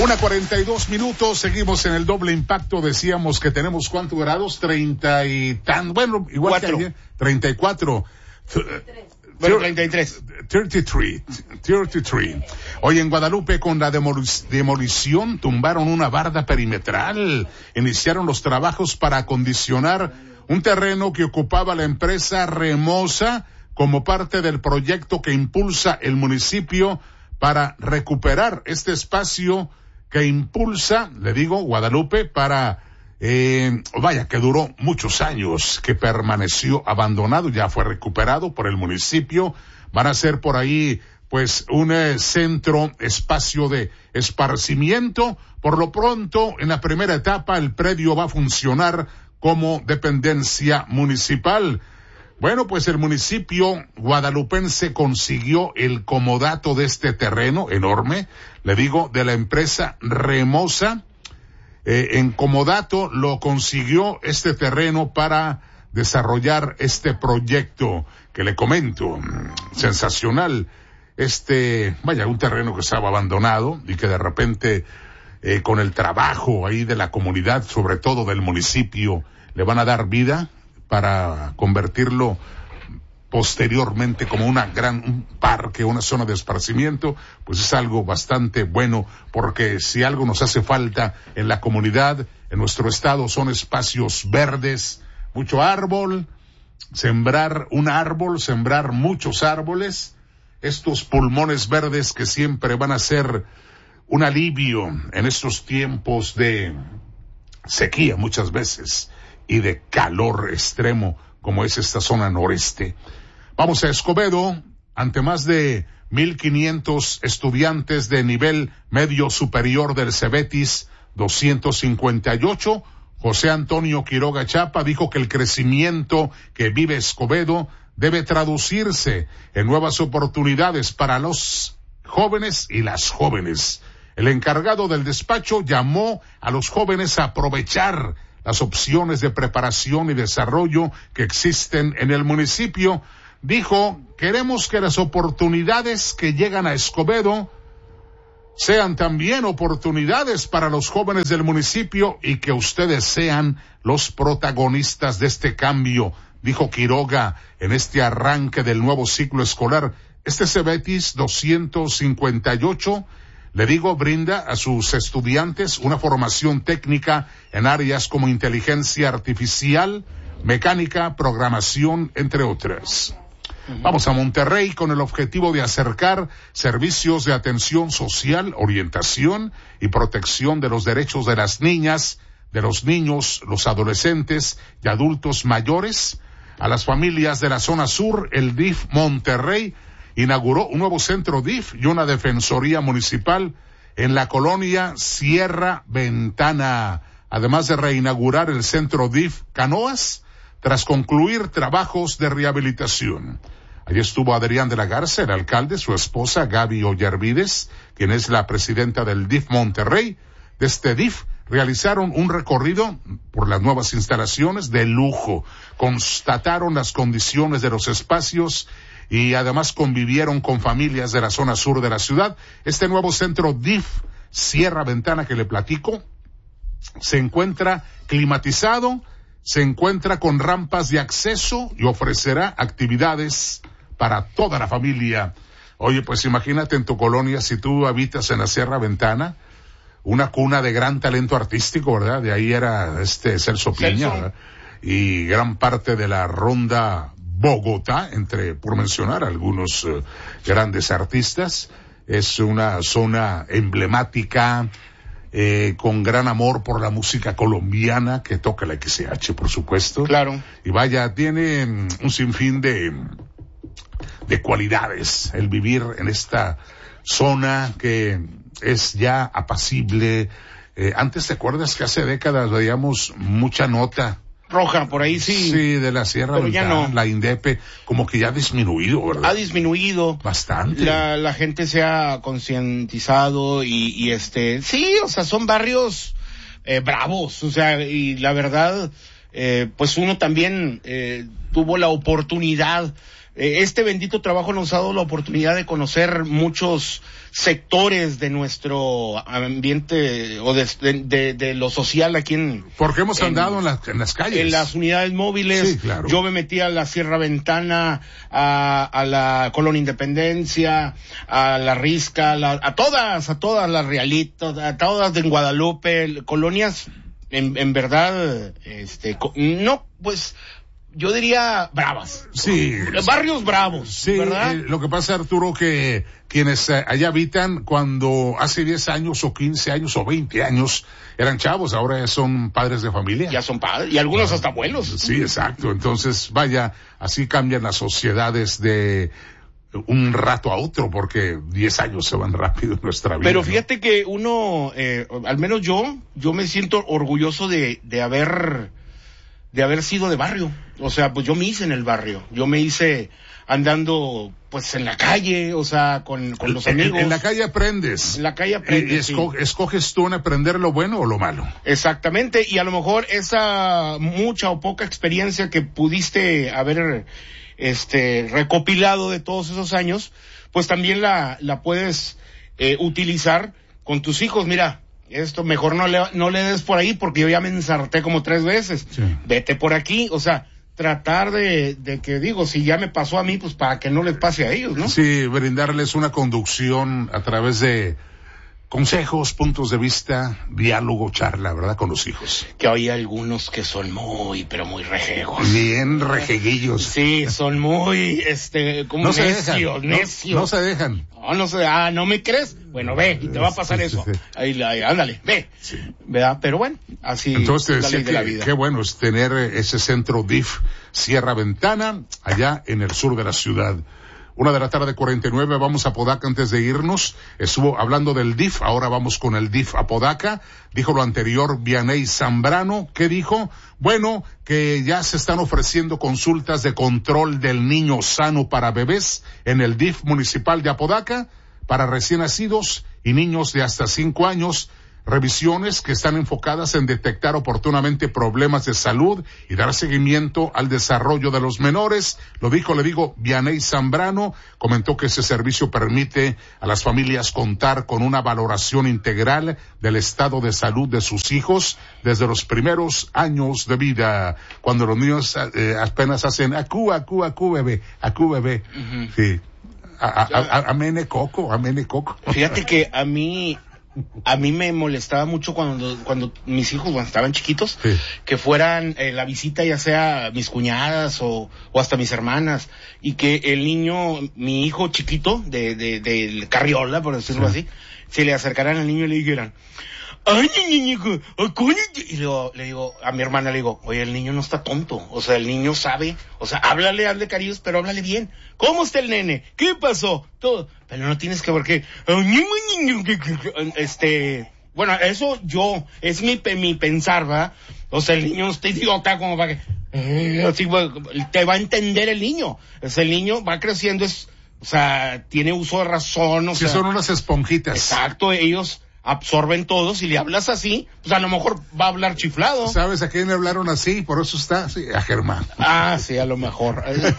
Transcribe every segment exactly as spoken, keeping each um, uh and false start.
Una cuarenta y dos minutos, seguimos en el doble impacto, decíamos que tenemos ¿cuántos grados? Treinta y tan, bueno, igual Cuatro. que ayer, treinta y cuatro. Bueno, treinta y tres. treinta y tres, treinta y tres. Hoy en Guadalupe, con la demolic- demolición, tumbaron una barda perimetral. Iniciaron los trabajos para acondicionar un terreno que ocupaba la empresa Remosa como parte del proyecto que impulsa el municipio para recuperar este espacio que impulsa, le digo, Guadalupe, para, eh, vaya, que duró muchos años, que permaneció abandonado, ya fue recuperado por el municipio. Van a ser por ahí, pues, un eh, centro, espacio de esparcimiento. Por lo pronto, en la primera etapa, el predio va a funcionar como dependencia municipal. Bueno, pues el municipio guadalupense consiguió el comodato de este terreno enorme, le digo, de la empresa Remosa. Eh, en comodato lo consiguió este terreno para desarrollar este proyecto que le comento, sensacional. Este, vaya, un terreno que estaba abandonado y que de repente, eh, con el trabajo ahí de la comunidad, sobre todo del municipio, le van a dar vida para convertirlo posteriormente como una gran, un parque, una zona de esparcimiento. Pues es algo bastante bueno, porque si algo nos hace falta en la comunidad, en nuestro estado, son espacios verdes, mucho árbol, sembrar un árbol, sembrar muchos árboles, estos pulmones verdes que siempre van a ser un alivio en estos tiempos de sequía muchas veces y de calor extremo como es esta zona noreste. Vamos a Escobedo, ante más de mil quinientos estudiantes de nivel medio superior del Cebetis doscientos cincuenta y ocho, José Antonio Quiroga Chapa dijo que el crecimiento que vive Escobedo debe traducirse en nuevas oportunidades para los jóvenes y las jóvenes. El encargado del despacho llamó a los jóvenes a aprovechar las opciones de preparación y desarrollo que existen en el municipio. Dijo, queremos que las oportunidades que llegan a Escobedo sean también oportunidades para los jóvenes del municipio y que ustedes sean los protagonistas de este cambio, dijo Quiroga en este arranque del nuevo ciclo escolar. Este Cebetis doscientos cincuenta y ocho, le digo, brinda a sus estudiantes una formación técnica en áreas como inteligencia artificial, mecánica, programación, entre otras. Vamos a Monterrey con el objetivo de acercar servicios de atención social, orientación y protección de los derechos de las niñas, de los niños, los adolescentes y adultos mayores a las familias de la zona sur. El D I F Monterrey inauguró un nuevo centro D I F y una defensoría municipal en la colonia Sierra Ventana, además de reinaugurar el centro D I F Canoas tras concluir trabajos de rehabilitación. Allí estuvo Adrián de la Garza, el alcalde, su esposa Gaby Ollarvides, quien es la presidenta del D I F Monterrey. De este D I F realizaron un recorrido por las nuevas instalaciones de lujo, constataron las condiciones de los espacios y además convivieron con familias de la zona sur de la ciudad. Este nuevo centro D I F Sierra Ventana que le platico se encuentra climatizado, se encuentra con rampas de acceso y ofrecerá actividades para toda la familia. Oye, pues imagínate en tu colonia, si tú habitas en la Sierra Ventana, una cuna de gran talento artístico, ¿verdad? De ahí era este Celso Piña, ¿verdad? Y gran parte de la ronda Bogotá, entre, por mencionar algunos uh, grandes artistas. Es una zona emblemática, eh, con gran amor por la música colombiana, que toca la X C H, por supuesto. Claro. Y vaya, tiene um, un sinfín de, de cualidades el vivir en esta zona que es ya apacible. Eh, antes, ¿te acuerdas que hace décadas veíamos mucha nota roja por ahí? Sí, sí, de la Sierra pero ya no. La INDEPE, como que ya ha disminuido, ¿verdad? Ha disminuido bastante. La, la gente se ha concientizado y, y este, sí, o sea, son barrios eh, bravos, o sea, y la verdad, eh, pues uno también eh, tuvo la oportunidad. Eh, este bendito trabajo nos ha dado la oportunidad de conocer muchos sectores de nuestro ambiente o de, de, de, de lo social aquí en... Porque hemos en, andado en, la, en las calles. En las unidades móviles. Sí, claro. Yo me metí a la Sierra Ventana, a, a la Colonia Independencia, a la Risca, a, la, a todas, a todas las Realitos, a todas de Guadalupe, colonias, en, en verdad, este, no, pues... yo diría bravas. Sí. Barrios bravos, sí, ¿verdad? Eh, lo que pasa, Arturo, que quienes eh, allá habitan, cuando hace diez años o quince años o veinte años eran chavos, ahora son padres de familia. Ya son padres, y algunos hasta abuelos. Sí, exacto. Entonces, vaya, así cambian las sociedades de un rato a otro, porque diez años se van rápido en nuestra vida. Pero ¿no? fíjate que uno, eh, al menos yo, yo me siento orgulloso de, de haber... de haber sido de barrio. O sea, pues yo me hice en el barrio. Yo me hice andando, pues, en la calle, o sea, con, con los amigos. En, en la calle aprendes. En la calle aprendes, Y esco sí. escoges tú en aprender lo bueno o lo malo. Exactamente, y a lo mejor esa mucha o poca experiencia que pudiste haber, este, recopilado de todos esos años, pues también la, la puedes, eh, utilizar con tus hijos. Mira, esto mejor no le, no le des por ahí porque yo ya me ensarté como tres veces. Sí. Vete por aquí, o sea, tratar de, de que digo, si ya me pasó a mí, pues para que no les pase a ellos, ¿no? Sí, brindarles una conducción a través de consejos, puntos de vista, diálogo, charla, ¿verdad? Con los hijos. Que hay algunos que son muy, pero muy rejegos. Bien rejeguillos. Sí, son muy, este, como no necios, se dejan, necios. No, no se dejan. No, no se, ah, ¿no me crees? Bueno, ve, y te va a pasar sí, eso. Sí, sí. Ahí, ahí, ándale, ve. Sí. ¿Verdad? Pero bueno, así Entonces, es la ley que, de la vida. qué bueno es tener ese centro D I F Sierra Ventana, allá en el sur de la ciudad. Una de la tarde, cuarenta y nueve, vamos a Apodaca antes de irnos. Estuvo hablando del D I F, ahora vamos con el D I F Apodaca. Dijo lo anterior Vianey Zambrano. ¿Qué dijo? Bueno, que ya se están ofreciendo consultas de control del niño sano para bebés en el D I F municipal de Apodaca, para recién nacidos y niños de hasta cinco años. Revisiones que están enfocadas en detectar oportunamente problemas de salud y dar seguimiento al desarrollo de los menores. Lo dijo, le digo, Vianey Zambrano. Comentó que ese servicio permite a las familias contar con una valoración integral del estado de salud de sus hijos desde los primeros años de vida, cuando los niños eh, apenas hacen acú, acú, acú, bebé, acú, bebé. Uh-huh. Sí. A, a, a, amene coco, amene coco. Fíjate que a mí... A mí me molestaba mucho cuando cuando mis hijos cuando estaban chiquitos, sí, que fueran eh, la visita, ya sea mis cuñadas o, o hasta mis hermanas, y que el niño, mi hijo chiquito de de, de Carriola, por decirlo sí. así, se le acercaran al niño y le dijeran, ay, niño, y le digo, le digo a mi hermana, le digo, oye, el niño no está tonto, o sea, el niño sabe, o sea, háblale, hazle cariños, pero háblale bien. ¿Cómo está el nene? ¿Qué pasó? Todo. Pero no tienes que ver que, este, bueno, eso yo, es mi, mi pensar, ¿verdad? O sea, el niño no está idiota como para que, eh, así, te va a entender el niño. O sea, el niño va creciendo, es, o sea, tiene uso de razón, o sí, sea. son unas esponjitas. Exacto, ellos absorben todo. Si le hablas así, pues a lo mejor va a hablar chiflado. ¿Sabes a quién le hablaron así? Por eso está, sí, a Germán. Ah, sí, a lo mejor.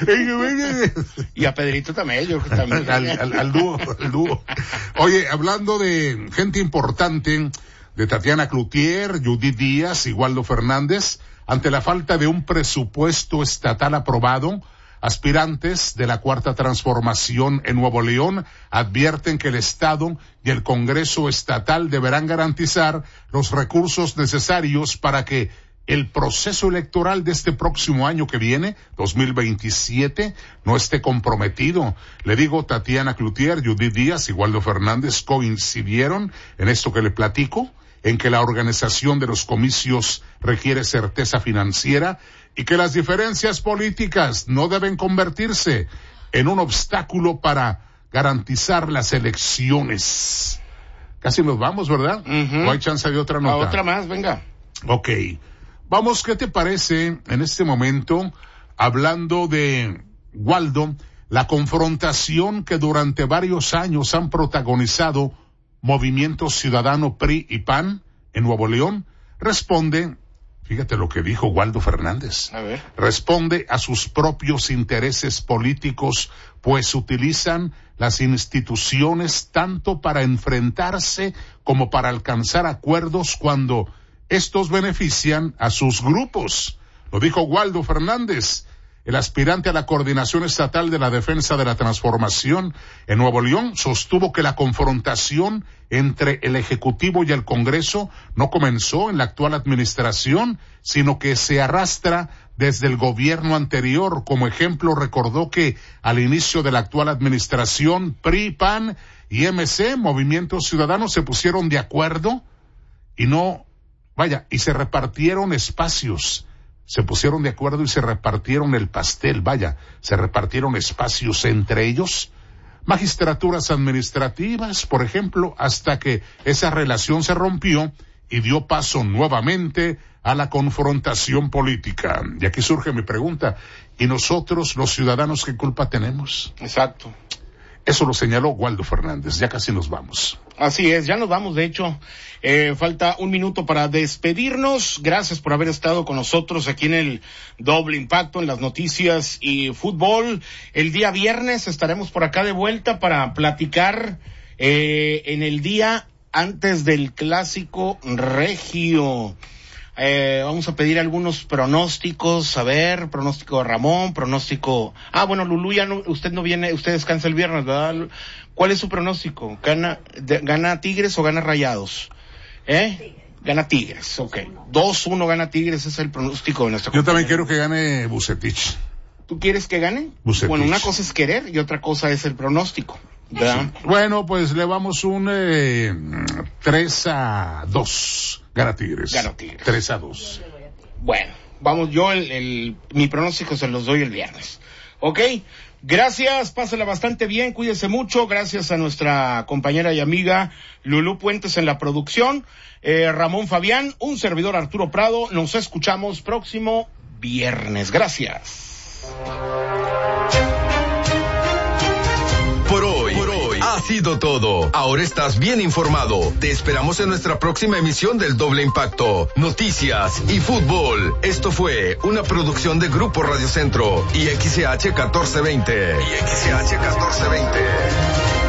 Y a Pedrito también, yo creo que también. al, al, al dúo, al dúo. Oye, hablando de gente importante, de Tatiana Cloutier, Judith Díaz y Waldo Fernández, ante la falta de un presupuesto estatal aprobado, aspirantes de la Cuarta Transformación en Nuevo León advierten que el Estado y el Congreso Estatal deberán garantizar los recursos necesarios para que el proceso electoral de este próximo año que viene, dos mil veintisiete, no esté comprometido. Le digo, Tatiana Cloutier, Judith Díaz y Waldo Fernández coincidieron en esto que le platico, en que la organización de los comicios requiere certeza financiera y que las diferencias políticas no deben convertirse en un obstáculo para garantizar las elecciones. Casi nos vamos, ¿verdad? Uh-huh. ¿O hay chance de otra nota? A otra más, venga. Ok. Vamos, ¿qué te parece en este momento, hablando de Waldo, la confrontación que durante varios años han protagonizado Movimiento Ciudadano P R I y P A N en Nuevo León? Responde, Fíjate lo que dijo Waldo Fernández. A ver. Responde a sus propios intereses políticos, pues utilizan las instituciones tanto para enfrentarse como para alcanzar acuerdos cuando estos benefician a sus grupos. Lo dijo Waldo Fernández, el aspirante a la coordinación estatal de la defensa de la transformación en Nuevo León. Sostuvo que la confrontación entre el Ejecutivo y el Congreso no comenzó en la actual administración, sino que se arrastra desde el gobierno anterior. Como ejemplo, recordó que al inicio de la actual administración, P R I, P A N y M C, Movimiento Ciudadano, se pusieron de acuerdo y no, vaya, y se repartieron espacios. Se pusieron de acuerdo y se repartieron el pastel, vaya, se repartieron espacios entre ellos, magistraturas administrativas, por ejemplo, hasta que esa relación se rompió y dio paso nuevamente a la confrontación política. Y aquí surge mi pregunta, ¿y nosotros, los ciudadanos, qué culpa tenemos? Exacto. Eso lo señaló Waldo Fernández. Ya casi nos vamos. Así es, ya nos vamos, de hecho. Eh, falta un minuto para despedirnos. Gracias por haber estado con nosotros aquí en el Doble Impacto, en las noticias y fútbol. El día viernes estaremos por acá de vuelta para platicar eh, en el día antes del Clásico Regio. Eh, vamos a pedir algunos pronósticos, a ver, pronóstico de Ramón, pronóstico... Ah, bueno, Lulú, ya no, usted no viene, usted descansa el viernes, ¿verdad? ¿Cuál es su pronóstico? ¿Gana, de, gana Tigres o gana Rayados? ¿Eh? Gana Tigres, ok. dos uno gana Tigres, ese es el pronóstico de nuestra Yo también quiero que gane Vucetich. ¿Tú quieres que gane? Vucetich. Bueno, una cosa es querer y otra cosa es el pronóstico, ¿verdad? Sí. Bueno, pues le vamos un eh, tres a dos. Gana Tigres. Gana Tigres. tres a dos. Bueno, vamos, yo el, el, mi pronóstico se los doy el viernes. ¿Ok? Gracias, pásela bastante bien, cuídese mucho. Gracias a nuestra compañera y amiga Lulú Puentes en la producción. Eh, Ramón Fabián, un servidor Arturo Prado. Nos escuchamos próximo viernes. Gracias. Por hoy, por hoy ha sido todo. Ahora estás bien informado. Te esperamos en nuestra próxima emisión del Doble Impacto. Noticias y fútbol. Esto fue una producción de Grupo Radio Centro y X C H catorce veinte. Y X C H catorce veinte.